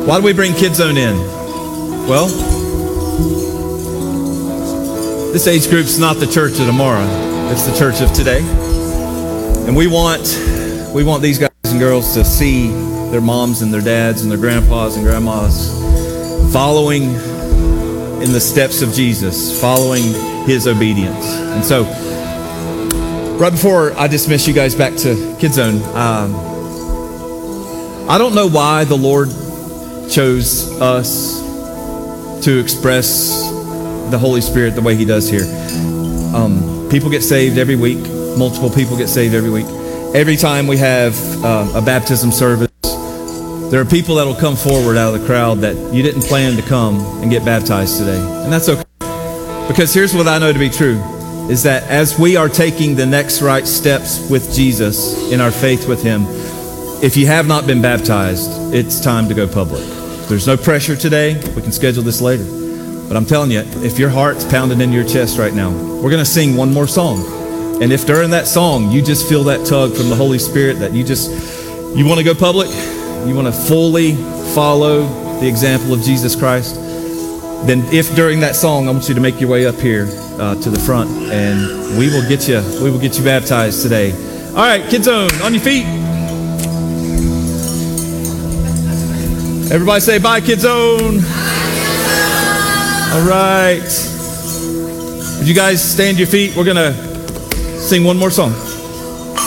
Why do we bring Kid Zone in? Well, this age group's not the church of tomorrow. It's the church of today. And we want these guys and girls to see their moms and their dads and their grandpas and grandmas following in the steps of Jesus, following his obedience. And so, right before I dismiss you guys back to Kid Zone, I don't know why the Lord chose us to express the Holy Spirit the way he does here. People get saved every week. Multiple people get saved every week. Every time we have a baptism service, there are people that will come forward out of the crowd that you didn't plan to come and get baptized today. And that's okay. Because here's what I know to be true, is that as we are taking the next right steps with Jesus in our faith with him, if you have not been baptized, it's time to go public. There's no pressure today. We can schedule this later. But I'm telling you, if your heart's pounding in your chest right now, we're going to sing one more song. And if during that song you just feel that tug from the Holy Spirit that you want to go public, you want to fully follow the example of Jesus Christ, then if during that song I want you to make your way up here to the front, and we will get you baptized today. All right, Kid Zone, on your feet. Everybody say bye, Kid Zone. All right. Would you guys stand to your feet? We're going to sing one more song.